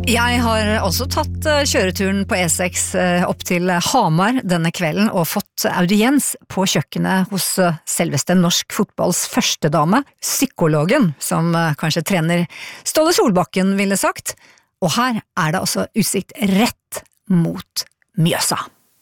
Jeg har også tatt kjøreturen på E6 opp til Hamar denne kvelden og fått audiens på kjøkkenet hos selveste norsk fotballs første dame, psykologen, som kanskje trener Ståle Solbakken ville sagt. Og her er det altså utsikt rett mot Mjøsa.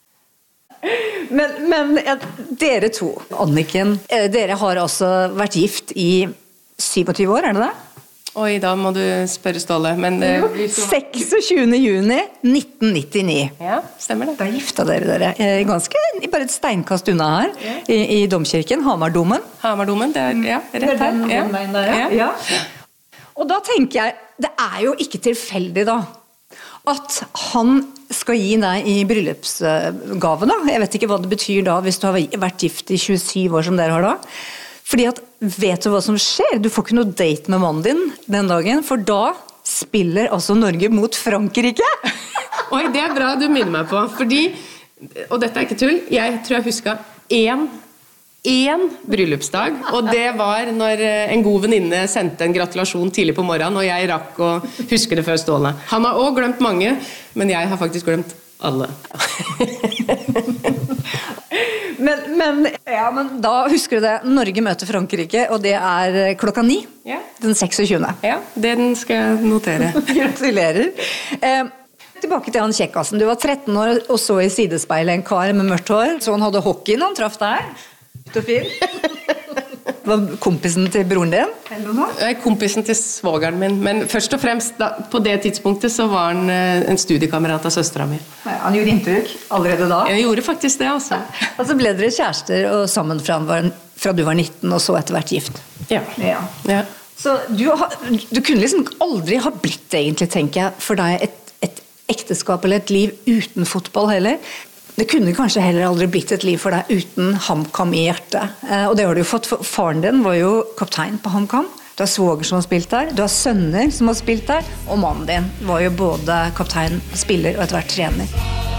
Men dere to, Anniken, dere har altså vært gift i 27 år, er det det? Oi, da må du spørre Ståle, men... 26. juni 1999. Ja, stemmer det. Da gifta dere ganske, bare et steinkast unna her, i Domkirken, Hamardomen. Hamardomen, det ja, rett her. Den veien der, ja. Og da tenker jeg, det er jo ikke tilfeldig da, at han skal gi deg i bryllupsgave da. Jeg vet ikke hva det betyr da, hvis du har vært gift i 27 år som dere har da. Fordi at, vet du hva som skjer? Du får ikke noe date med mannen din den dagen, for da spiller altså Norge mot Frankrike. Oi, det er bra du minner meg på, fordi, og dette er ikke tull, jeg tror jeg husket én bryllupsdag, og det var når en god venninne sendte en gratulasjon tidlig på morgenen, og jeg rakk å huske det før Ståle. Han har også glemt mange, men jeg har faktisk glemt alle. Men da husker du det, Norge møter Frankrike, og det er 9:00, den 26. Ja, den skal jeg notere. Gratulerer. Tilbake til han kjekkassen. Du var 13 år og så i sidespeilet en kar med mørkt hår, så han hadde hockeyen, han traff deg. Var kompisen til broren din? Eller noe? Kompisen til svogeren min, men først og fremst da, på det tidspunktet så var han en studiekamerat av søstera mi. Han gjorde inntrykk allerede da? Jeg gjorde faktisk det, altså. Og så ble dere kjærester og sammen fra du var 19 og så etter hvert gift? Ja. Så du kunne liksom aldri ha blitt egentlig, tenker jeg, for deg et ekteskap eller et liv uten fotball heller. Det kunne kanskje heller aldri blitt et liv for deg uten HamKam i hjertet. Og det har du jo fått, for faren din var jo kaptein på HamKam. Du har svoger som har spilt der, du har sønner som har spilt der, og mannen din var jo både kaptein, spiller og etter hvert trener.